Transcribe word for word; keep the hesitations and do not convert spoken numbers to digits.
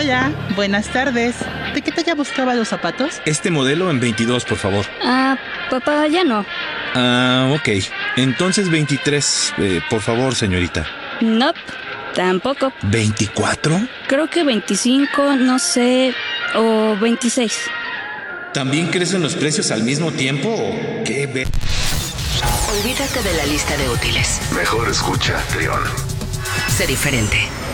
Hola, buenas tardes. ¿De qué talla buscaba los zapatos? Este modelo en veintidós, por favor. Ah, papá, ya no. Ah, ok. Entonces veintitrés, eh, por favor, señorita. Nope, tampoco. ¿veinticuatro? Creo que veinticinco, no sé, o veintiséis. ¿También crecen los precios al mismo tiempo o qué ve? Olvídate de la lista de útiles. Mejor escucha, Trión. Sé diferente.